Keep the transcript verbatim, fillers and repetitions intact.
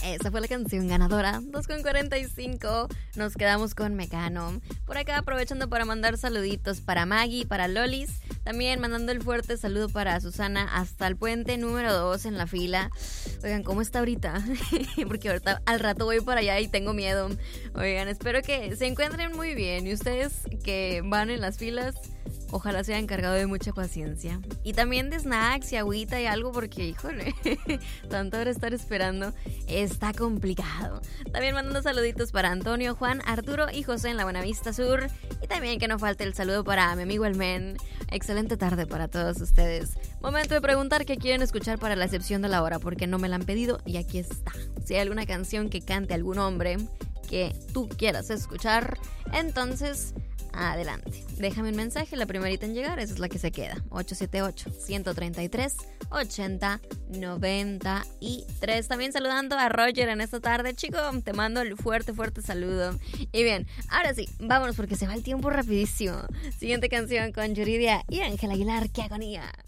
Esa fue la canción ganadora. dos con cuarenta y cinco. Nos quedamos con Mecano. Por acá aprovechando para mandar saluditos para Maggie, para Lolis. También mandando el fuerte saludo para Susana hasta el puente número dos en la fila. Oigan, ¿cómo está ahorita? Porque ahorita al rato voy para allá y tengo miedo. Oigan, espero que se encuentren muy bien. Y ustedes que van en las filas, ojalá se hayan cargado de mucha paciencia. Y también de snacks y agüita y algo porque, híjole, tanto hora estar esperando está complicado. También mandando saluditos para Antonio, Juan, Arturo y José en la Buenavista Sur. Y también que no falte el saludo para mi amigo el Men. Excelente tarde para todos ustedes. Momento de preguntar qué quieren escuchar para la excepción de la hora, porque no me la han pedido y aquí está. Si hay alguna canción que cante algún hombre que tú quieras escuchar, entonces adelante. Déjame un mensaje, la primerita en llegar, esa es la que se queda. ocho siete ocho, uno tres tres, ocho cero nueve tres. También saludando a Roger en esta tarde. Chico, te mando el fuerte, fuerte saludo. Y bien, ahora sí, vámonos porque se va el tiempo rapidísimo. Siguiente canción con Yuridia y Ángel Aguilar, ¡qué agonía!